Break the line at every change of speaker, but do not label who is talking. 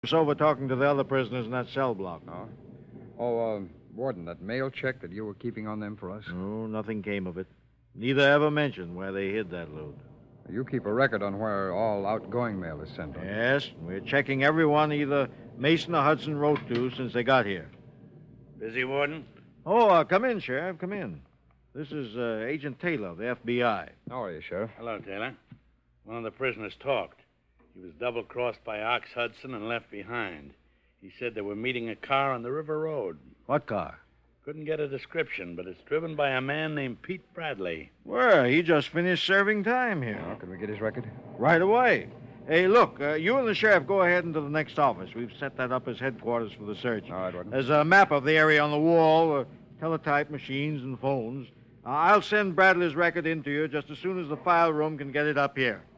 Sober talking to the other prisoners in that cell block.
Warden, that mail check that you were keeping on them for us?
No, nothing came of it. Neither ever mentioned where they hid that load.
You keep a record on where all outgoing mail is sent on.
Yes, we're checking everyone either Mason or Hudson wrote to since they got here.
Busy, Warden?
Come in, Sheriff, come in. This is Agent Taylor of the FBI.
How are you, Sheriff?
Hello, Taylor. One of the prisoners talked. He was double-crossed by Ox Hudson and left behind. He said they were meeting a car on the River Road.
What car?
Couldn't get a description, but it's driven by a man named Pete Bradley.
Well, he just finished serving time here.
Can we get his record?
Right away. Hey, look, you and the sheriff go ahead into the next office. We've set that up as headquarters for the search.
All right, Warden.
There's a map of the area on the wall, teletype machines and phones. I'll send Bradley's record in to you just as soon as the file room can get it up here.